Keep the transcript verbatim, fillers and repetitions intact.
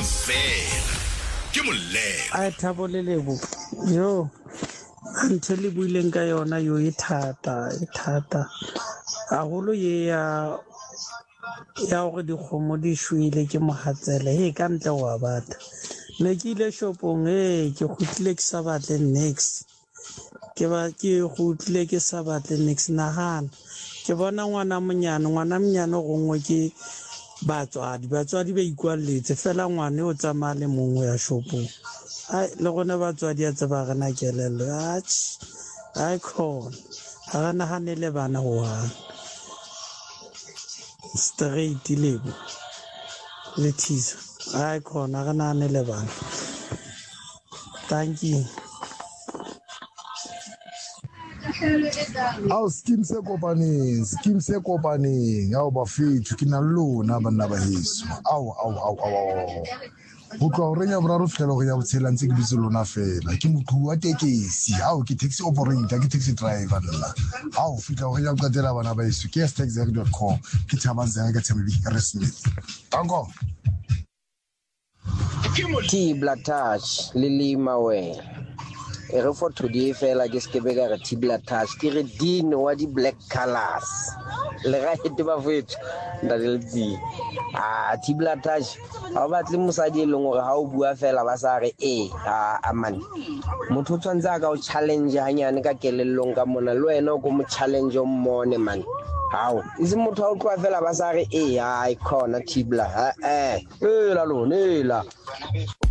fela ke molelo a thabolelebo yo ntse le buileng ka yona yo e thata e thata a golo ye ya ya gore dikgomo di shwele ke mohatsela he ka ntle wa batla ne ke ile shopong e ke gotlile ke sa batle next ke ba ke gotlile ke sa batle next nagana ke bona ngwana monyane ngwana monyane go ngwe ke batswadi batswadi ba ikwalletse fela ngwane o tsamaya le mongwe ya shopong ai le gone batswadi a tseba gana kelelo atsh ai khona ga na hanele bana go hana straight lebo le tisa ai khona ga na hanele bana thank you Ao scheme se kopaneng scheme se kopaneng ao ba fethu ke na lona bana ba heso ao ao ao ao go tloa go renya boraro fela go ya botshela ntse ke bitse lona fela ke motho wa tekesi ao ke taxi operator ke taxi driver nna ao fitla go ya go qetela bana ba heso ke staxac dot com ke Thabanzeka ka Thembi Harrismith tango Tibla touch lilima we e re for today fela ke se ke be ka re Tibla touch ke re dino wa di black colors le ga hete ba fethu nda le tsi ah Tibla touch ha ba tle mosadi e leng gore ha o bua fela ba sa re e a man motho tsantsa ka o challenge hanyane ka kelellong ka mona le wena o go mo challenge o mmone man hao ise motho a o tloa fela ba sa re e ai khona Tibla eh eh la lona la